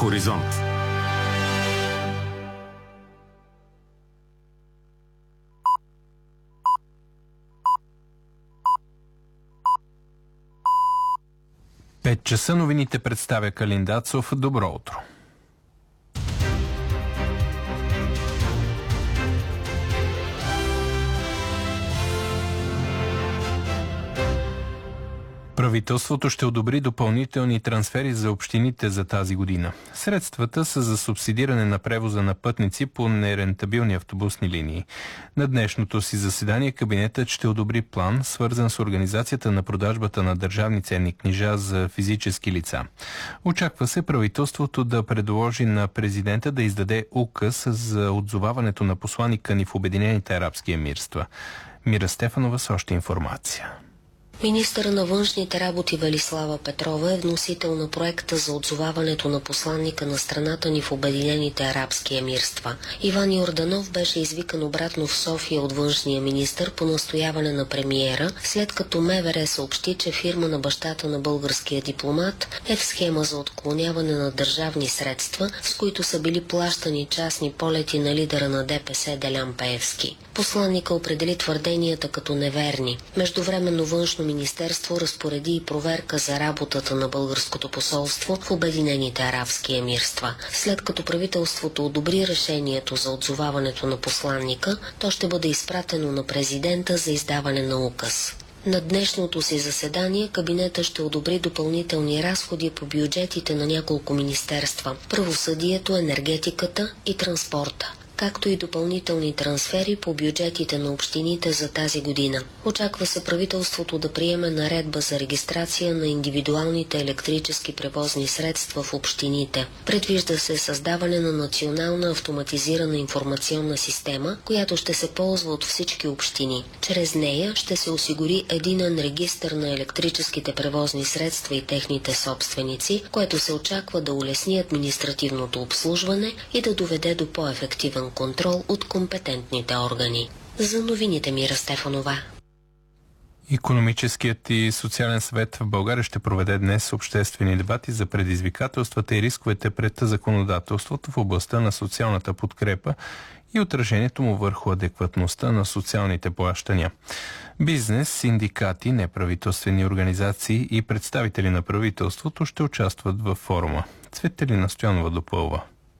Хоризонт. Пет часа новините представя Калин Дацов. Добро утро. Правителството ще одобри допълнителни трансфери за общините за тази година. Средствата са за субсидиране на превоза на пътници по нерентабилни автобусни линии. На днешното си заседание кабинетът ще одобри план, свързан с организацията на продажбата на държавни ценни книжа за физически лица. Очаква се правителството да предложи на президента да издаде указ за отзоваването на посланика ни в Обединените арабски емирства. Мира Стефанова с още информация. Министър на външните работи Велислава Петрова е вносител на проекта за отзоваването на посланника на страната ни в Обединените арабски емирства. Иван Йорданов беше извикан обратно в София от външния министър по настояване на премиера, след като МВР съобщи, че фирма на бащата на българския дипломат е в схема за отклоняване на държавни средства, с които са били плащани частни полети на лидера на ДПС Делян Пеевски. Посланника определи твърденията като неверни. Междувременно външно министерство разпореди и проверка за работата на българското посолство в Обединените арабски емирства. След като правителството одобри решението за отзоваването на посланника, то ще бъде изпратено на президента за издаване на указ. На днешното си заседание кабинета ще одобри допълнителни разходи по бюджетите на няколко министерства – правосъдието, енергетиката и транспорта, както и допълнителни трансфери по бюджетите на общините за тази година. Очаква се правителството да приеме наредба за регистрация на индивидуалните електрически превозни средства в общините. Предвижда се създаване на национална автоматизирана информационна система, която ще се ползва от всички общини. Чрез нея ще се осигури единен регистър на електрическите превозни средства и техните собственици, което се очаква да улесни административното обслужване и да доведе до по-ефективен контрол от компетентните органи. За новините Мира Стефанова. Икономическият и социален съвет в България ще проведе днес обществени дебати за предизвикателствата и рисковете пред законодателството в областта на социалната подкрепа и отражението му върху адекватността на социалните плащания. Бизнес, синдикати, неправителствени организации и представители на правителството ще участват във форума. Цветелина Стоянова допълва.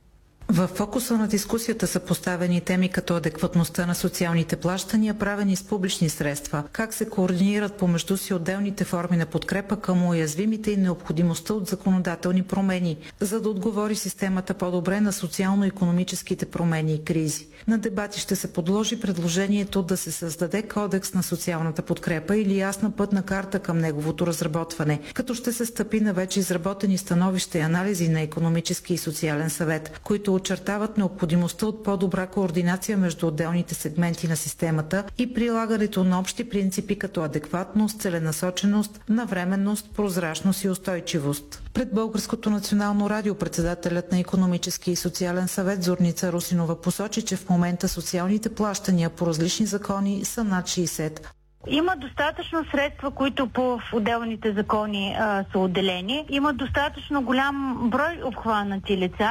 В фокуса на дискусията са поставени теми като адекватността на социалните плащания, правени с публични средства, как се координират помежду си отделните форми на подкрепа към уязвимите и необходимостта от законодателни промени, за да отговори системата по-добре на социално-икономическите промени и кризи. На дебати ще се подложи предложението да се създаде кодекс на социалната подкрепа или ясна пътна карта към неговото разработване, като ще се стъпи на вече изработени становища и анализи на Икономически и социален съвет, които очертават необходимостта от по-добра координация между отделните сегменти на системата и прилагането на общи принципи като адекватност, целенасоченост, навременност, прозрачност и устойчивост. Пред Българското национално радио председателят на Икономически и социален съвет Зорница Русинова посочи, че в момента социалните плащания по различни закони са над 60. Има достатъчно средства, които по отделните закони са отделени. Има достатъчно голям брой обхванати лица.